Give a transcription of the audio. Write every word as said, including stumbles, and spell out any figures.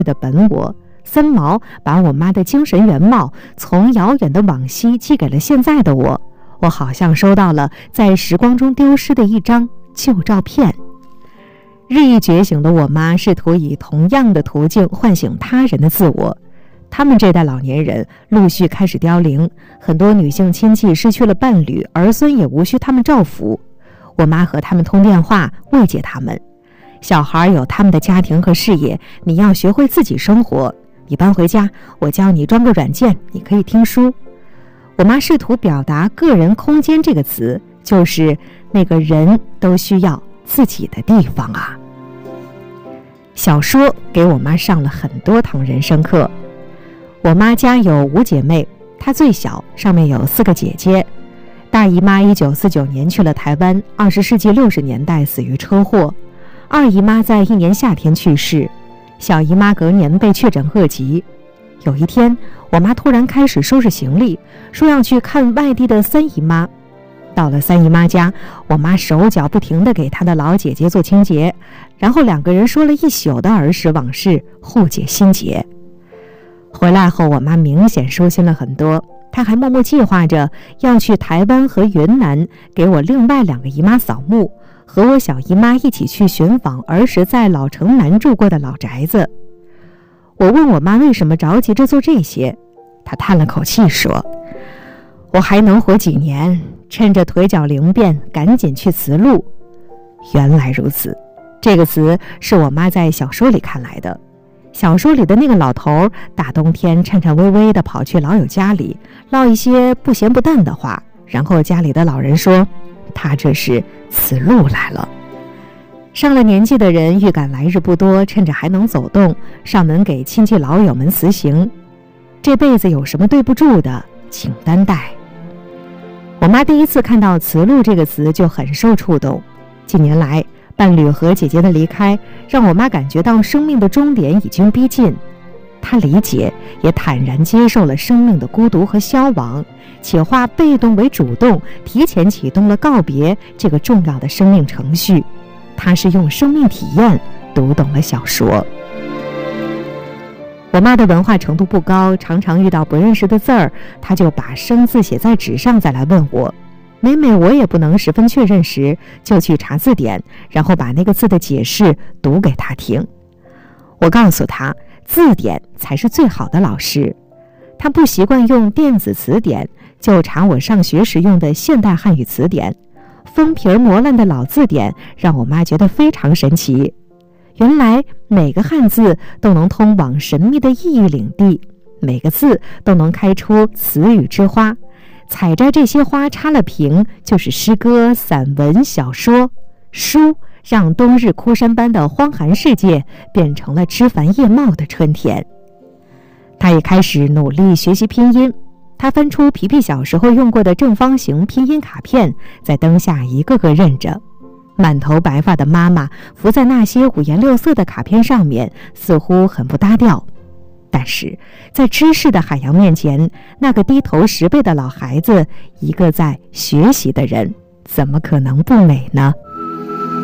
的本我。三毛把我妈的精神原貌从遥远的往昔寄给了现在的我，我好像收到了在时光中丢失的一张旧照片。日益觉醒的我妈试图以同样的途径唤醒他人的自我。他们这代老年人陆续开始凋零，很多女性亲戚失去了伴侣，儿孙也无需他们照拂。我妈和他们通电话，慰藉他们。小孩有他们的家庭和事业，你要学会自己生活。你搬回家，我教你装个软件，你可以听书。我妈试图表达个人空间这个词，就是那个人都需要自己的地方啊。小说给我妈上了很多堂人生课。我妈家有五姐妹，她最小，上面有四个姐姐。大姨妈一九四九年去了台湾，二十世纪六十年代死于车祸。二姨妈在一年夏天去世，小姨妈隔年被确诊恶疾。有一天，我妈突然开始收拾行李，说要去看外地的三姨妈。到了三姨妈家，我妈手脚不停地给她的老姐姐做清洁，然后两个人说了一宿的儿时往事，互解心结。回来后，我妈明显舒心了很多，她还默默计划着要去台湾和云南给我另外两个姨妈扫墓，和我小姨妈一起去寻访儿时在老城南住过的老宅子。我问我妈为什么着急着做这些，她叹了口气说，我还能活几年，趁着腿脚灵便赶紧去慈路。原来如此，这个词是我妈在小说里看来的。小说里的那个老头大冬天颤颤巍巍地跑去老友家里唠一些不咸不淡的话，然后家里的老人说他这是辞路来了。上了年纪的人预感来日不多，趁着还能走动，上门给亲戚老友们辞行。这辈子有什么对不住的，请担待。我妈第一次看到辞路这个词就很受触动。近年来伴侣和姐姐的离开，让我妈感觉到生命的终点已经逼近。她理解，也坦然接受了生命的孤独和消亡，且化被动为主动，提前启动了告别这个重要的生命程序。她是用生命体验读懂了小说。我妈的文化程度不高，常常遇到不认识的字儿，她就把生字写在纸上再来问我。每每我也不能十分确认时，就去查字典，然后把那个字的解释读给她听。我告诉她，字典才是最好的老师。她不习惯用电子词典，就查我上学时用的现代汉语词典。封皮磨烂的老字典让我妈觉得非常神奇。原来每个汉字都能通往神秘的意义领地，每个字都能开出词语之花。采摘这些花插了瓶，就是诗歌、散文、小说。书让冬日枯山般的荒寒世界变成了枝繁叶茂的春天。他也开始努力学习拼音。他翻出皮皮小时候用过的正方形拼音卡片，在灯下一个个认着。满头白发的妈妈伏在那些五颜六色的卡片上面，似乎很不搭调。但是在知识的海洋面前，那个低头十倍的老孩子，一个在学习的人，怎么可能不美呢？